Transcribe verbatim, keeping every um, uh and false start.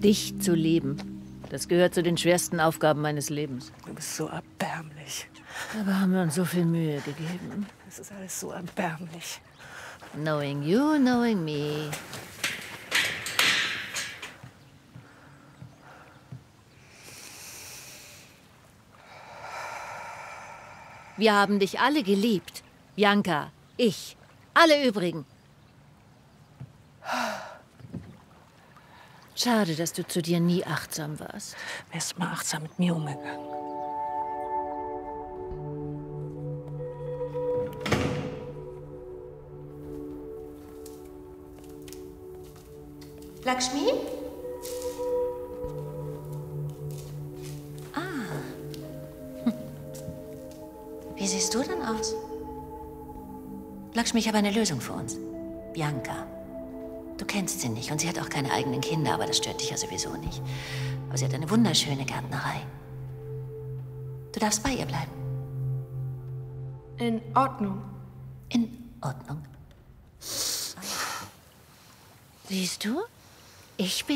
Dich zu lieben, das gehört zu den schwersten Aufgaben meines Lebens. Du bist so erbärmlich. Aber haben wir uns so viel Mühe gegeben. Es ist alles so erbärmlich. Knowing you, knowing me. Wir haben dich alle geliebt. Bianca, ich, alle übrigen. Schade, dass du zu dir nie achtsam warst. Wärst mal achtsam mit mir umgegangen. Lakshmi? Ah. Hm. Wie siehst du denn aus? Lakshmi, ich habe eine Lösung für uns. Bianca. Du kennst sie nicht und sie hat auch keine eigenen Kinder, aber das stört dich ja sowieso nicht. Aber sie hat eine wunderschöne Gärtnerei. Du darfst bei ihr bleiben. In Ordnung. In Ordnung. Siehst du? Ich bin